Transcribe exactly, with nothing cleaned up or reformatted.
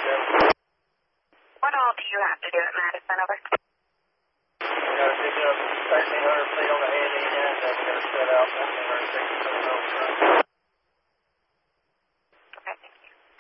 What all do you have to do at Madison, over? We got to pick up thirteen hundred feet on the head end, and then we got to set out fourteen hundred sixty-seven over.